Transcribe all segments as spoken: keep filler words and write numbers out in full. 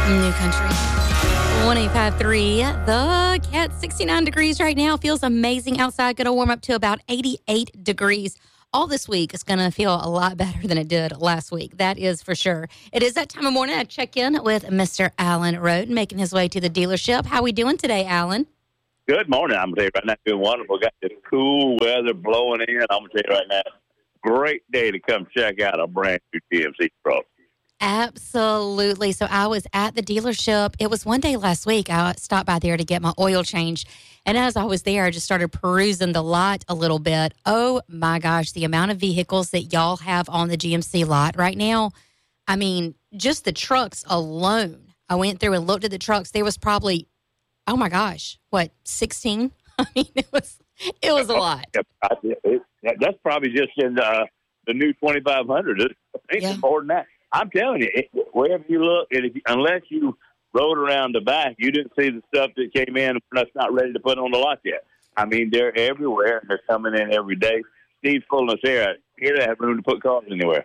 New Country. one eighty-five point three. The Cat, sixty-nine degrees right now. Feels amazing outside. Going to warm up to about eighty-eight degrees. All this week is going to feel a lot better than it did last week. That is for sure. It is that time of morning. I check in with Mister Alan Roden, making his way to the dealership. How we doing today, Alan? Good morning. I'm going to tell you right now, doing wonderful. Got this cool weather blowing in. I'm going to tell you right now, great day to come check out a brand new G M C truck. Absolutely. So I was at the dealership. It was one day last week. I stopped by there to get my oil changed. And as I was there, I just started perusing the lot a little bit. Oh, my gosh, the amount of vehicles that y'all have on the G M C lot right now. I mean, just the trucks alone. I went through and looked at the trucks. There was probably, oh, my gosh, what, sixteen? I mean, it was it was a lot. That's probably just in uh, the new twenty-five hundred. I think Yeah. it's more than that. I'm telling you, it, wherever you look, and if, unless you rode around the back, you didn't see the stuff that came in that's not ready to put on the lot yet. I mean, they're everywhere, and they're coming in every day. Steve's pulling us here. He doesn't have room to put cars anywhere.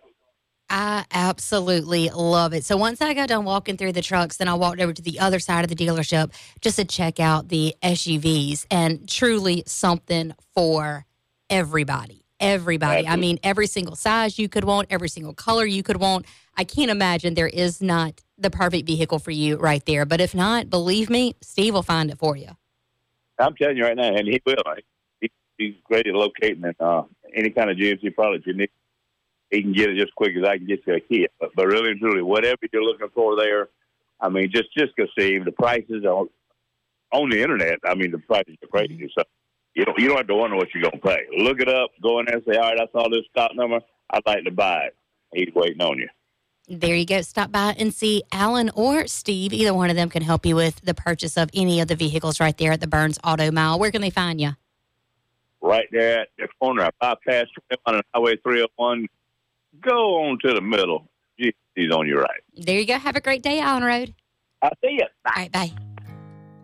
I absolutely love it. So once I got done walking through the trucks, then I walked over to the other side of the dealership just to check out the S U Vs, and truly something for everybody. Everybody. I mean, every single size you could want, every single color you could want. I can't imagine there is not the perfect vehicle for you right there. But if not, believe me, Steve will find it for you. I'm telling you right now, and he will. He, he's great at locating it. Uh, any kind of G M C product you need, he can get it just as quick as I can get you a Kia. But, but really and truly, whatever you're looking for there, I mean, just, just go see the prices are on the internet. I mean, the prices are crazy. Mm-hmm. So you don't, you don't have to wonder what you're going to pay. Look it up, go in there and say, all right, I saw this stock number. I'd like to buy it. He's waiting on you. There you go. Stop by and see Alan or Steve. Either one of them can help you with the purchase of any of the vehicles right there at the Burns Auto Mile. Where can they find you? Right there at the corner of bypass on Highway three oh one. Go on to the middle. He's on your right. There you go. Have a great day, Alan Road. I'll see you. Bye. All right, bye.